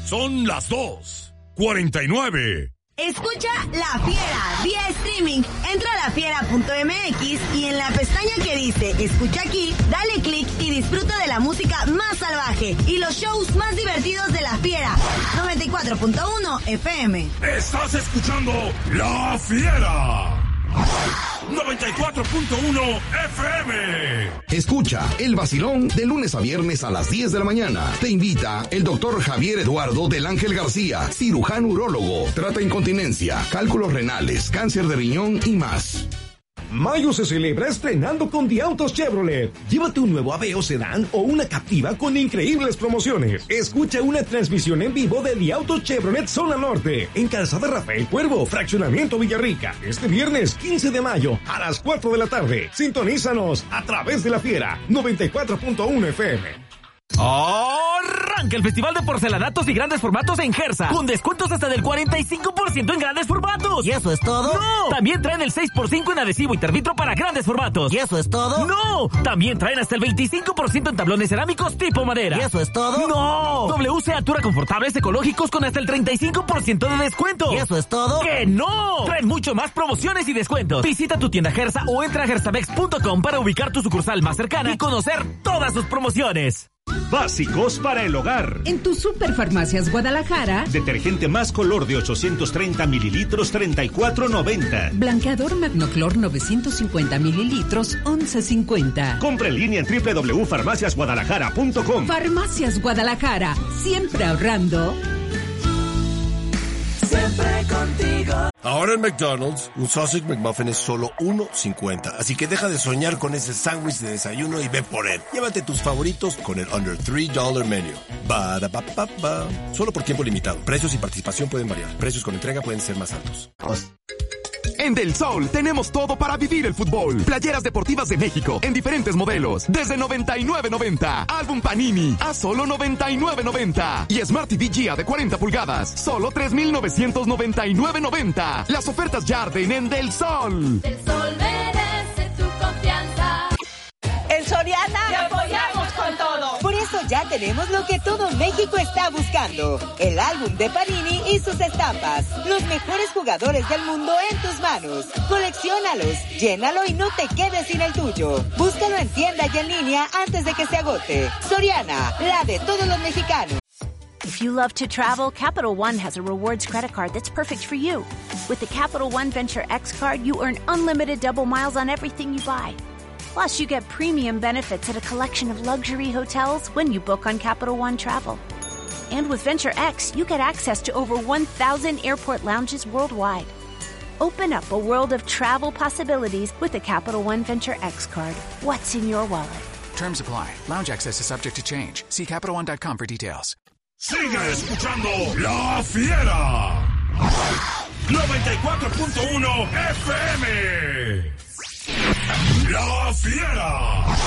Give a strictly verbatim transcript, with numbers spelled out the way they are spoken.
Son las dos cuarenta y nueve. Escucha La Fiera vía streaming. Entra a la fiera punto m x y en la pestaña que dice Escucha aquí, dale clic y disfruta de la música más salvaje y los shows más divertidos de La Fiera. noventa y cuatro punto uno F M. Estás escuchando La Fiera. noventa y cuatro punto uno F M. Escucha El Vacilón de lunes a viernes a las diez de la mañana. Te invita el doctor Javier Eduardo del Ángel García, cirujano urólogo, trata incontinencia, cálculos renales, cáncer de riñón y más. Mayo se celebra estrenando con The Autos Chevrolet. Llévate un nuevo Aveo Sedán o una Captiva con increíbles promociones. Escucha una transmisión en vivo de The Autos Chevrolet Zona Norte en Calzada Rafael Cuervo, Fraccionamiento Villarrica, este viernes quince de mayo a las cuatro de la tarde. Sintonízanos a través de La Fiera noventa y cuatro punto uno F M. Arranca el Festival de Porcelanatos y Grandes Formatos en Gersa, con descuentos hasta del cuarenta y cinco por ciento en grandes formatos. ¿Y eso es todo? ¡No! También traen el seis por cinco en adhesivo y termitro para grandes formatos. ¿Y eso es todo? ¡No! También traen hasta el veinticinco por ciento en tablones cerámicos tipo madera. ¿Y eso es todo? ¡No! W C Altura confortables ecológicos con hasta el treinta y cinco por ciento de descuento. ¿Y eso es todo? ¡Que no! Traen mucho más promociones y descuentos. Visita tu tienda Gersa o entra a gersamex punto com para ubicar tu sucursal más cercana y conocer todas sus promociones. Básicos para el hogar. En tu Superfarmacias Guadalajara. Detergente más color de ochocientos treinta mililitros, treinta y cuatro noventa. Blanqueador Magnoclor novecientos cincuenta mililitros, once cincuenta. Compra en línea en doble u doble u doble u punto farmacias guadalajara punto com. Farmacias Guadalajara, siempre ahorrando. Siempre contigo. Ahora en McDonald's, un Sausage McMuffin es solo uno cincuenta. Así que deja de soñar con ese sándwich de desayuno y ve por él. Llévate tus favoritos con el Under tres dólares Menu. Ba-da-ba-ba-ba. Solo por tiempo limitado. Precios y participación pueden variar. Precios con entrega pueden ser más altos. En Del Sol tenemos todo para vivir el fútbol. Playeras deportivas de México en diferentes modelos. Desde noventa y nueve noventa. Álbum Panini a solo noventa y nueve noventa. Y Smart T V G A de cuarenta pulgadas. Solo tres mil novecientos noventa y nueve noventa. Las ofertas ya arden en Del Sol. Del Sol merece tu confianza. En Soriana te apoyamos con todo. Por eso ya tenemos lo que todo México está buscando. El álbum de Panini y sus estampas. Los mejores jugadores del mundo en tus manos. Colecciónalos, llénalo y no te quedes sin el tuyo. Búscalo en tienda y en línea antes de que se agote. Soriana, la de todos los mexicanos. If you love to travel, Capital One has a rewards credit card that's perfect for you. With the Capital One Venture X card, you earn unlimited double miles on everything you buy. Plus, you get premium benefits at a collection of luxury hotels when you book on Capital One Travel. And with Venture X, you get access to over one thousand airport lounges worldwide. Open up a world of travel possibilities with the Capital One Venture X card. What's in your wallet? Terms apply. Lounge access is subject to change. See Capital One dot com for details. Sigue escuchando La Fiera. noventa y cuatro punto uno F M. La Fiera.